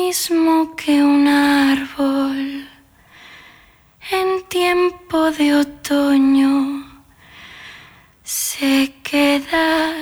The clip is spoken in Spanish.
mismo que un árbol en tiempo de otoño se queda